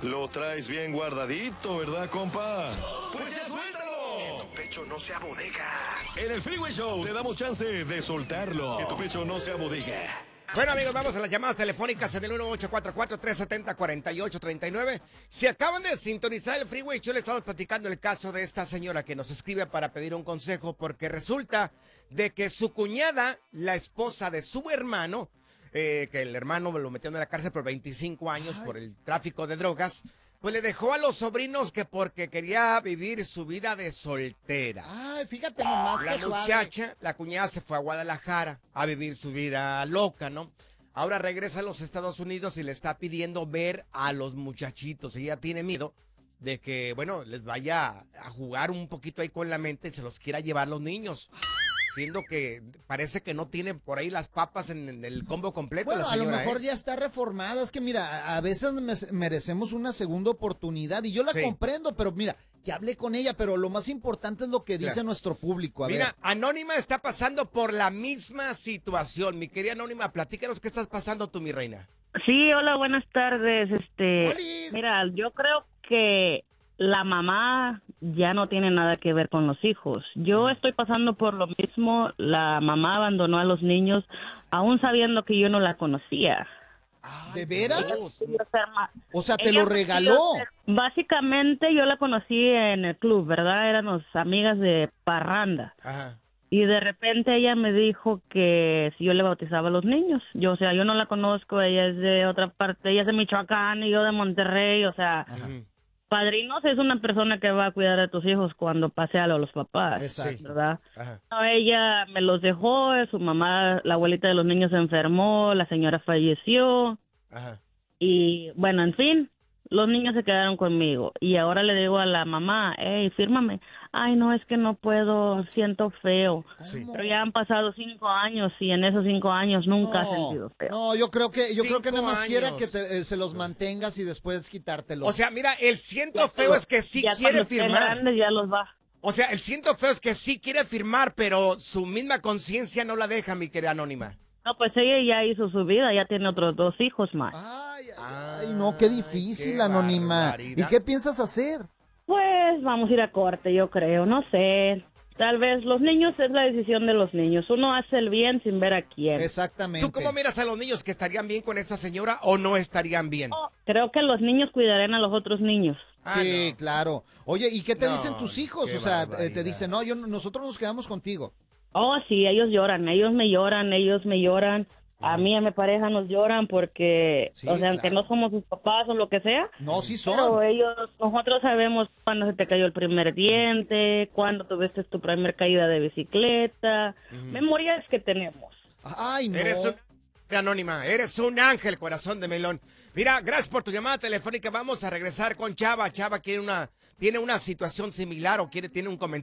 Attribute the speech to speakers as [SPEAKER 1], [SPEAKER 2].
[SPEAKER 1] Lo traes bien guardadito, ¿verdad, compa? ¡Pues ya suéltalo!
[SPEAKER 2] Que tu pecho no sea bodega.
[SPEAKER 1] En el Freeway Show te damos chance de soltarlo. Que tu pecho no sea bodega.
[SPEAKER 3] Bueno, amigos, vamos a las llamadas telefónicas en el 1844-370-4839. Si acaban de sintonizar el Freeway Show, le estamos platicando el caso de esta señora que nos escribe para pedir un consejo porque resulta de que su cuñada, la esposa de su hermano, que el hermano lo metió en la cárcel por 25 años por el tráfico de drogas, pues le dejó a los sobrinos que porque quería vivir su vida de soltera.
[SPEAKER 4] Ay, fíjate nomás
[SPEAKER 3] La
[SPEAKER 4] que suave.
[SPEAKER 3] muchacha, la cuñada se fue a Guadalajara a vivir su vida loca, ¿no? Ahora regresa a los Estados Unidos y le está pidiendo ver a los muchachitos. Ella tiene miedo de que, bueno, les vaya a jugar un poquito ahí con la mente y se los quiera llevar los niños. Siendo que parece que no tiene por ahí las papas en el combo completo.
[SPEAKER 4] Bueno,
[SPEAKER 3] la
[SPEAKER 4] a lo
[SPEAKER 3] señora,
[SPEAKER 4] mejor ya está reformada. Es que mira, a veces merecemos una segunda oportunidad y yo la comprendo, pero mira, que hable con ella, pero lo más importante es lo que dice nuestro público.
[SPEAKER 3] Mira, Anónima está pasando por la misma situación. Mi querida Anónima, platícanos qué estás pasando tú, mi reina.
[SPEAKER 5] Sí, hola, buenas tardes.
[SPEAKER 4] ¡Holis!
[SPEAKER 5] Mira, yo creo que la mamá ya no tiene nada que ver con los hijos. Yo estoy pasando por lo mismo. La mamá abandonó a los niños aún sabiendo que yo no la conocía.
[SPEAKER 4] ¿De veras? O sea, te
[SPEAKER 5] Ella
[SPEAKER 4] lo regaló.
[SPEAKER 5] Básicamente yo la conocí en el club, ¿verdad? Éramos amigas de parranda.
[SPEAKER 3] Ajá.
[SPEAKER 5] Y de repente ella me dijo que si yo le bautizaba a los niños. Yo no la conozco, ella es de otra parte, ella es de Michoacán y yo de Monterrey, o sea...
[SPEAKER 3] Ajá.
[SPEAKER 5] Padrinos es una persona que va a cuidar a tus hijos cuando pase a los papás,
[SPEAKER 4] Exacto.
[SPEAKER 5] ¿verdad?
[SPEAKER 3] Ajá.
[SPEAKER 5] No, ella me los dejó, su mamá, la abuelita de los niños se enfermó, la señora falleció
[SPEAKER 3] Ajá.
[SPEAKER 5] y bueno, en fin, los niños se quedaron conmigo y ahora le digo a la mamá, hey, fírmame. Ay, no, es que no puedo, siento feo.
[SPEAKER 3] Sí.
[SPEAKER 5] Pero ya han pasado 5 años y en esos 5 años nunca has sentido feo.
[SPEAKER 4] No, yo creo que nada más
[SPEAKER 3] 5
[SPEAKER 4] quiera
[SPEAKER 3] años.
[SPEAKER 4] que se los mantengas y después quitártelos.
[SPEAKER 3] O sea, mira, el siento feo es que sí
[SPEAKER 5] ya
[SPEAKER 3] quiere
[SPEAKER 5] cuando estén
[SPEAKER 3] firmar.
[SPEAKER 5] grandes ya los va.
[SPEAKER 3] O sea, el siento feo es que sí quiere firmar, pero su misma conciencia no la deja, mi querida Anónima.
[SPEAKER 5] No, pues ella ya hizo su vida, ya tiene otros 2 hijos más.
[SPEAKER 4] Ay, no, qué difícil,
[SPEAKER 3] qué
[SPEAKER 4] Anónima.
[SPEAKER 3] barbaridad.
[SPEAKER 4] ¿Y qué piensas hacer?
[SPEAKER 5] Pues vamos a ir a corte, yo creo, no sé. Tal vez los niños es la decisión de los niños. Uno hace el bien sin ver a quién.
[SPEAKER 4] Exactamente.
[SPEAKER 3] ¿Tú cómo miras a los niños que estarían bien con esta señora o no estarían bien?
[SPEAKER 5] Creo que los niños cuidarán a los otros niños.
[SPEAKER 4] Sí,
[SPEAKER 3] no.
[SPEAKER 4] claro. Oye, ¿y qué te
[SPEAKER 3] No,
[SPEAKER 4] dicen tus hijos?
[SPEAKER 3] qué
[SPEAKER 4] O sea,
[SPEAKER 3] barbaridad.
[SPEAKER 4] te dicen, no, nosotros nos quedamos contigo.
[SPEAKER 5] Oh, sí, ellos me lloran. A mí y a mi pareja nos lloran porque,
[SPEAKER 4] Sí,
[SPEAKER 5] o sea, aunque
[SPEAKER 4] claro.
[SPEAKER 5] no somos sus papás o lo que sea,
[SPEAKER 4] No, sí son.
[SPEAKER 5] pero nosotros sabemos cuándo se te cayó el primer diente, cuándo tuviste tu primer caída de bicicleta, memorias que tenemos.
[SPEAKER 4] Ay, no.
[SPEAKER 3] Eres un... Anónima, eres un ángel, corazón de melón. Mira, gracias por tu llamada telefónica. Vamos a regresar con Chava. Chava tiene una situación similar o tiene un comentario.